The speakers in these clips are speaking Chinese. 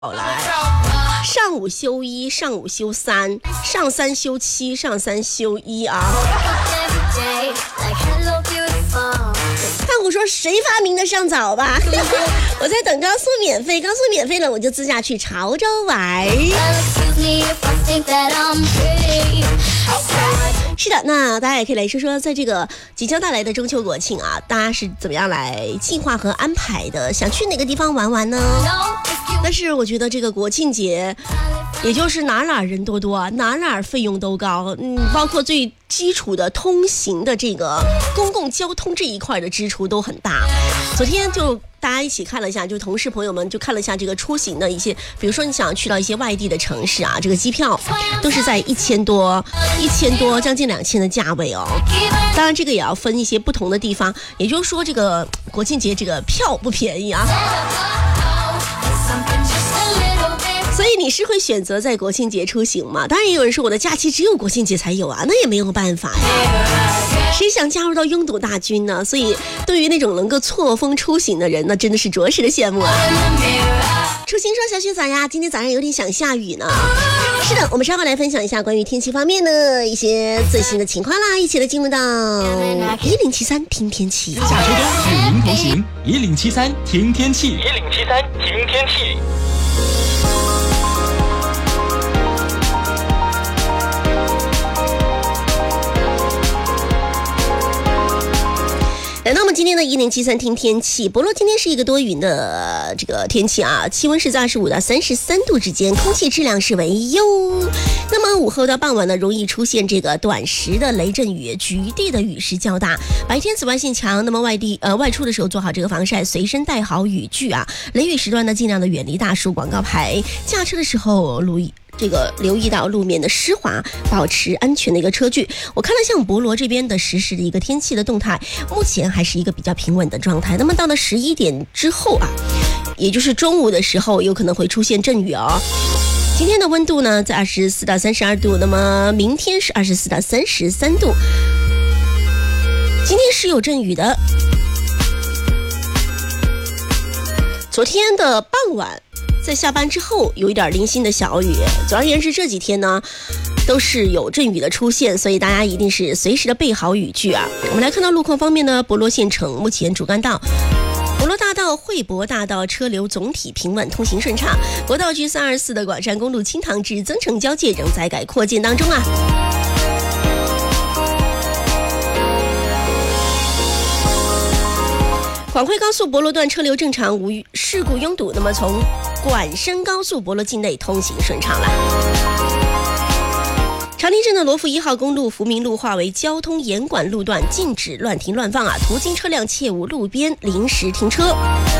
来，上午休一，上午休三，上三休七，上三休一啊。胖虎说谁发明的上早吧？我在等高速免费，高速免费了我就自驾去潮州玩。是的，那大家也可以来说说，在这个即将到来的中秋国庆啊，大家是怎么样来计划和安排的？想去哪个地方玩玩呢？但是我觉得这个国庆节，也就是哪人多多啊，哪费用都高，包括最基础的通行的这个公共交通这一块的支出都很大。昨天就大家一起看了一下，就同事朋友们就看了一下这个出行的一些，比如说你想去到一些外地的城市啊，这个机票都是在1000多将近2000的价位哦。当然这个也要分一些不同的地方，也就是说这个国庆节这个票不便宜啊。所以你是会选择在国庆节出行吗？当然也有人说我的假期只有国庆节才有啊，那也没有办法呀。谁想加入到拥堵大军呢？所以对于那种能够错峰出行的人，那真的是着实的羡慕啊。出行说小雪咋呀？今天早上有点想下雨呢。是的，我们稍后来分享一下关于天气方面的一些最新的情况啦，一起来进入到1073听天气。 下车跟与您同行，1073听天气，1073听天气。 来到我们今天的1073听天气，博洛今天是一个多云的这个天气啊，气温是在25到33度之间，空气质量是为优。那么午后到傍晚呢，容易出现这个短时的雷阵雨，局地的雨势较大。白天紫外线强，那么外出的时候做好这个防晒，随身带好雨具啊。雷雨时段呢，尽量的远离大树、广告牌。驾车的时候留意到路面的湿滑，保持安全的一个车距。我看了像博罗这边的实时的一个天气的动态，目前还是一个比较平稳的状态。那么到了11点之后啊，也就是中午的时候，有可能会出现阵雨哦。今天的温度呢在24到32度，那么明天是24到33度。今天是有阵雨的。昨天的傍晚在下班之后有一点零星的小雨，总而言之这几天呢都是有阵雨的出现，所以大家一定是随时的备好雨具啊。我们来看到路况方面呢，博罗县城目前主干道博罗大道、惠博大道车流总体平稳，通行顺畅。国道局324的广山公路清塘至增城交界仍在改扩建当中啊。广惠高速博罗段车流正常，无事故拥堵，那么从广深高速博罗境内通行顺畅了。长宁镇的罗浮1号公路福民路划为交通严管路段，禁止乱停乱放啊，途经车辆切勿路边临时停车。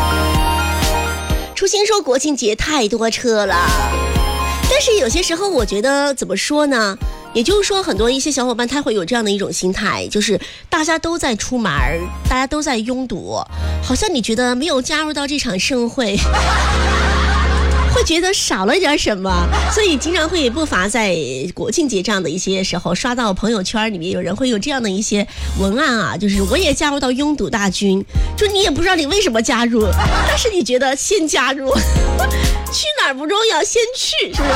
初心说国庆节太多车了，但是有些时候我觉得怎么说呢，也就是说很多一些小伙伴他会有这样的一种心态，就是大家都在出门，大家都在拥堵，好像你觉得没有加入到这场盛会会觉得少了点什么，所以经常会不乏在国庆节这样的一些时候刷到朋友圈里面有人会有这样的一些文案啊，就是我也加入到拥堵大军，就你也不知道你为什么加入，但是你觉得先加入去哪儿不重要，先去，是不是？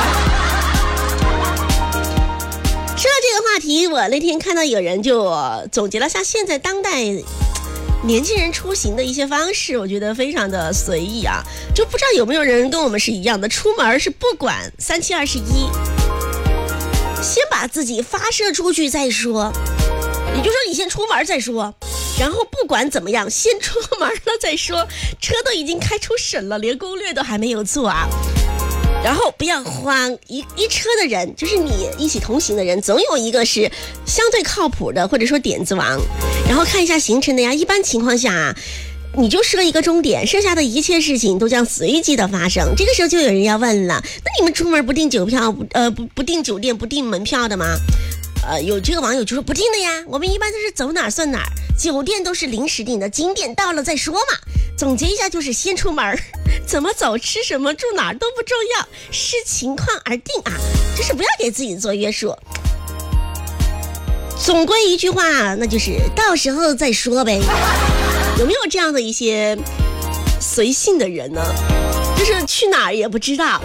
说到这个话题，我那天看到有人就总结了下现在当代年轻人出行的一些方式，我觉得非常的随意啊，就不知道有没有人跟我们是一样的，出门是不管3721，先把自己发射出去再说，也就是说你先出门再说，然后不管怎么样先出门了再说，车都已经开出省了，连攻略都还没有做啊。然后不要慌，一车的人，就是你一起同行的人，总有一个是相对靠谱的，或者说点子王。然后看一下行程的呀，一般情况下你就设一个终点，剩下的一切事情都将随机的发生。这个时候就有人要问了，那你们出门不订酒票，不订酒店，不订门票的吗？有这个网友就说不订的呀，我们一般都是走哪儿算哪儿，酒店都是临时订的，景点到了再说嘛。总结一下就是先出门，怎么走、吃什么、住哪儿都不重要，视情况而定啊，就是不要给自己做约束。总归一句话，那就是到时候再说呗。有没有这样的一些随性的人呢？ 就是去哪儿也不知道。